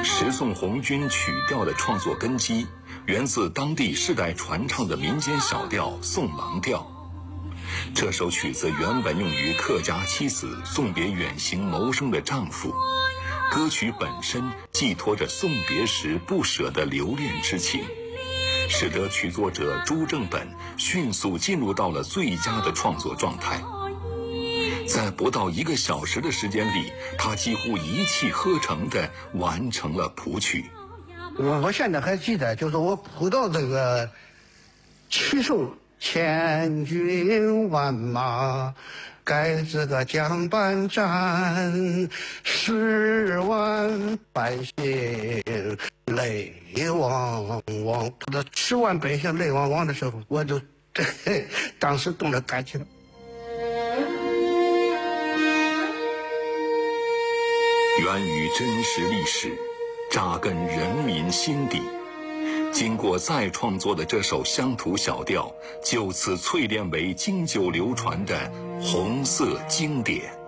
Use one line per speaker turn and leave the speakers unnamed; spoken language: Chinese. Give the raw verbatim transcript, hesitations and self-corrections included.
十送红军曲调的创作根基源自当地世代传唱的民间小调《送郎调》。这首曲子原本用于客家妻子送别远行谋生的丈夫，歌曲本身寄托着送别时不舍的留恋之情，使得曲作者朱正本迅速进入到了最佳的创作状态。在不到一个小时的时间里，他几乎一气呵成地完成了谱曲。
我我现在还记得，就是我谱到这个七首千军万马盖这个江板站，十万百姓泪汪汪，这十万百姓泪汪汪的时候，我就当时动了感情了。
源于真实历史，扎根人民心底。经过再创作的这首乡土小调，就此淬炼为经久流传的红色经典。